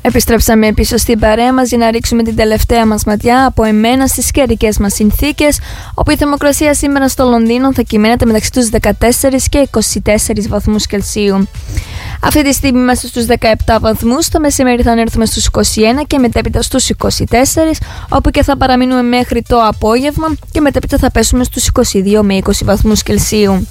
Επιστρέψαμε πίσω στην παρέα μας για να ρίξουμε την τελευταία μας ματιά από εμένα στις καιρικές μας συνθήκες, όπου η θερμοκρασία σήμερα στο Λονδίνο θα κυμαίνεται μεταξύ τους 14 και 24 βαθμούς Κελσίου. Αυτή τη στιγμή είμαστε στους 17 βαθμούς, το μεσημέρι θα έρθουμε στους 21 και μετέπειτα στους 24, όπου και θα παραμείνουμε μέχρι το απόγευμα και μετέπειτα θα πέσουμε στους 22 με 20 βαθμούς Κελσίου.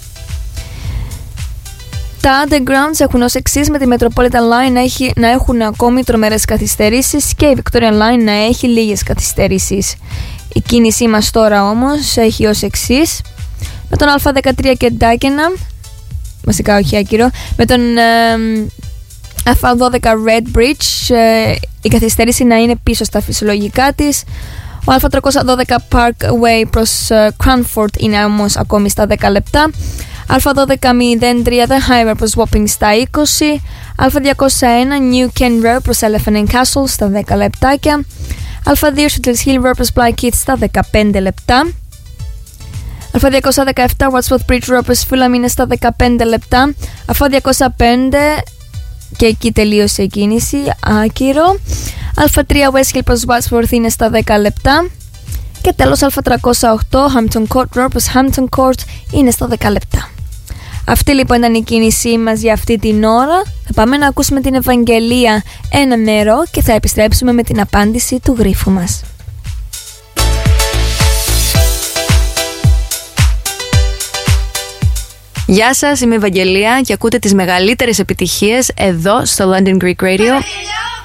Τα Undergrounds έχουν ως εξής, με τη Metropolitan Line να έχουν ακόμη τρομερές καθυστερήσεις και η Victoria Line να έχει λίγες καθυστερήσεις. Η κίνησή μας τώρα όμως έχει ως εξής, με τον Α13 και Dagenham, βασικά όχι άκυρο, με τον Α12 Red Bridge, η καθυστέρηση να είναι πίσω στα φυσιολογικά της. Ο Α312 Parkway προς Cranford είναι όμως ακόμη στα 10 λεπτά. Α12-03 The Highway προς Wapping στα 20. Α201 New Ken Road προς Elephant and Castle στα 10 λεπτάκια. Α2 Shooters Hill Road προς Blackheath στα 15 λεπτά. Α217 Wadsworth Bridge Road προς Fulham είναι στα 15 λεπτά. Α205 και εκεί τελείωσε η κίνηση, άκυρο. Α3 West Hill προς Wadsworth είναι στα 10 λεπτά. Και τέλος Α308 Hampton Court Road προς Hampton Court είναι στα 10 λεπτά. Αυτή λοιπόν ήταν η κίνησή μας για αυτή την ώρα. Θα πάμε να ακούσουμε την Ευαγγελία ένα νερό και θα επιστρέψουμε με την απάντηση του γρίφου μας. Γεια σας, είμαι η Ευαγγελία και ακούτε τις μεγαλύτερες επιτυχίες εδώ στο London Greek Radio.